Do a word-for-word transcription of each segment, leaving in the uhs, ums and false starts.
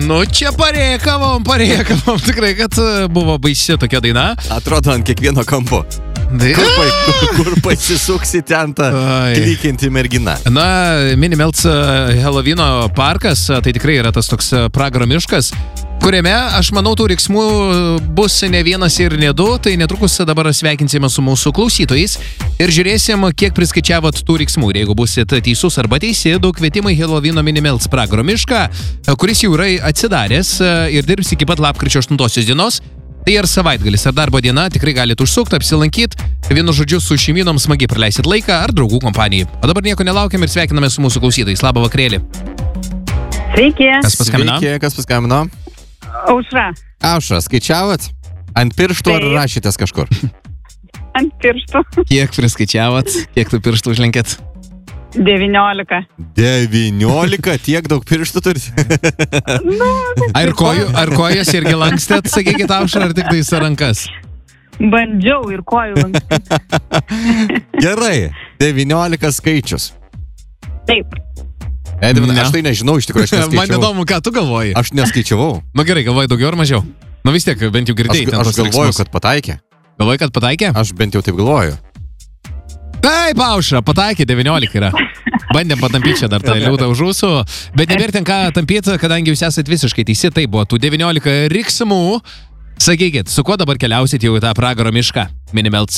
Nu, čia parėkavom, parėkavom. Tikrai, kad buvo baisi tokia daina. Atrodo ant kiekvieno kampo. Kur, pa, kur, kur pasisuksi ten tą klykinti merginą. Na, Minimelts Helovyno parkas, tai tikrai yra tas toks pragaro miškas, kuriame, aš manau, tų riksmų bus ne vienas ir ne du, tai netrukus dabar sveikinsime su mūsų klausytojais ir žiūrėsim, kiek priskaičiavot tų riksmų. Ir jeigu busit teisus arba teisi, du kvietimai Helovyno Minimelts pragaro mišką, kuris jau yra atsidaręs ir dirbs iki pat lapkričio aštuntosios dienos. Tai ar savaitgalis, ar darbo diena, tikrai galite užsukti, apsilankyti, vienu žodžiu su šeimynom smagiai praleisit laiką ar draugų kompanijai. O dabar nieko nelaukiam ir sveikiname su mūsų klausytojais. Labą vakarėlį. Sveiki. Kas paskambino? Sveiki, kas paskambino? Aušra. Aušra, skaičiavot? Ant pirštų ar rašytės kažkur? Ant pirštų. Kiek priskaičiavot? Kiek tų pirštų užlenkėt? devyniolika. devyniolika? Tiek daug pirštų turite? Nu, ar, kojų, ar kojas irgi lankstėt, sakykit, Aušra, ar tik tai su rankas? Bandžiau ir kojų lankstyti. Gerai, devyniolika skaičius. Taip. Edvin, aš tai nežinau, iš tikrųjų aš neskaičiavau. Man įdomu, ką tu galvoji? Aš neskaičiavau. Na gerai, galvoji daugiau ar mažiau? Nu vis tiek, bent jau girdėjai. Aš, aš galvoju, kad pataikė. Galvoji, kad pataikė? Aš bent jau taip galvoju. Taip, Aušra, pataikė, devyniolika yra. Bandėm patampyti čia dar tą liūdą už ūsų, bet nevertin ką tampyti, kadangi jūs esat visiškai teisi, tai buvo tų devyniolika riksmų. Sakykit, su kuo dabar keliausit jau į tą pragaro mišką, Minimelts?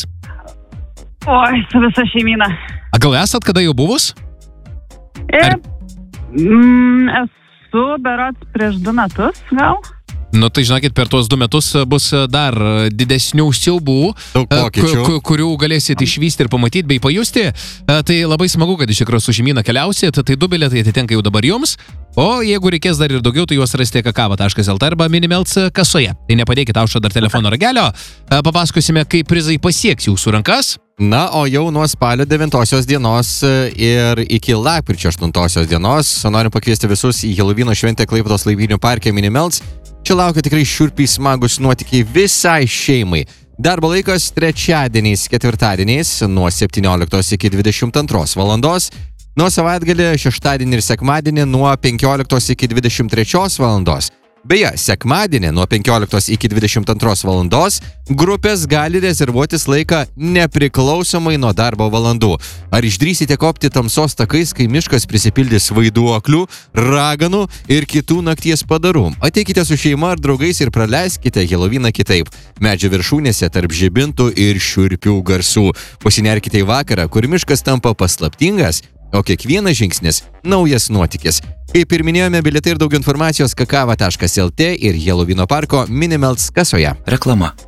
Oi, su visa šeimyna. A gal esat kada jau buvus? Ir, ar... mm, esu berods prieš du metus, gal? Nu, tai žinokit, per tuos du metus bus dar didesnių siaubų, kurių galėsit išvysti ir pamatyti bei pajusti. Tai labai smagu, kad iš tikrųjų su šeimyna keliausit, tai du bilietai atitenka jau dabar jums. O jeigu reikės dar ir daugiau, tai juos rasite kakava taškas lt arba Minimelts kasoje. Tai nepadėkit Aušra dar telefono ragelio. Papasakosime, kaip prizai pasieks jūsų rankas. Na, o jau nuo spalio devintosios dienos ir iki lapkričio aštuntosios dienos norim pakviesti visus į Helovyno šventę Klaipėdos laivinių parke Minimelts. Čia laukia tikrai šiurpiai smagus nuotykiai visai šeimai. Darbo laikas trečiadieniais, ketvirtadieniais nuo septynioliktos iki dvidešimt antros valandos. Nuo savaitgalį šeštadienį ir sekmadienį nuo penkioliktos iki dvidešimt trečios valandos. Beje, sekmadienį nuo penkioliktos iki dvidešimt antros valandos grupės gali rezervuotis laiką nepriklausomai nuo darbo valandų. Ar išdrįsite kopti tamsos takais, kai miškas prisipildys vaiduoklių, raganų ir kitų nakties padarų? Ateikite su šeima ar draugais ir praleiskite Helovyną kitaip. Medžio viršūnėse tarp žibintų ir šiurpių garsų. Pasinerkite į vakarą, kur miškas tampa paslaptingas, o kiekvienas žingsnis naujas nuotykis. Kaip ir minėjome, bilietai ir daug informacijos kakava taškas lt ir Helovyno parko Minimelts kasoje. Reklama.